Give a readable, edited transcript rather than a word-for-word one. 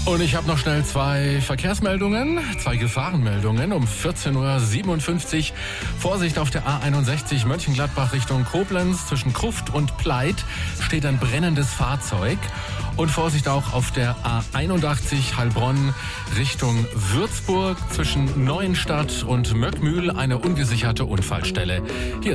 Und ich habe noch schnell zwei Verkehrsmeldungen, zwei Gefahrenmeldungen. Um 14:57 Uhr Vorsicht auf der A61 Mönchengladbach Richtung Koblenz. Zwischen Gruft und Pleit steht ein brennendes Fahrzeug. Und Vorsicht auch auf der A81 Heilbronn Richtung Würzburg. Zwischen Neuenstadt und Möckmühl eine ungesicherte Unfallstelle. Hier